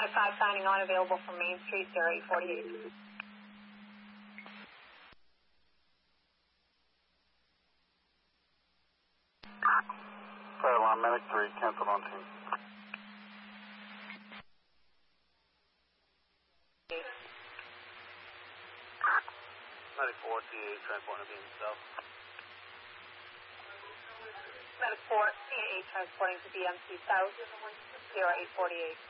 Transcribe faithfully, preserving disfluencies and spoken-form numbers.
five signing on, available from Main Street, Sierra eight forty-eight. Fire alarm, medic three, canceled on team. Medic four, C eight, transporting to beam south. Medic four, C eight, transporting to B M C South, Sierra eight forty-eight.